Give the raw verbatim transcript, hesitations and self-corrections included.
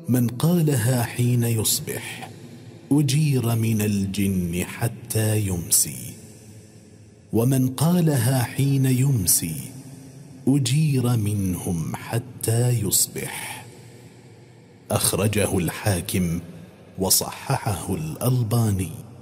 من قالها حين يصبح أجير من الجن حتى يمسي، ومن قالها حين يمسي أجير منهم حتى يصبح. أخرجه الحاكم وصححه الألباني.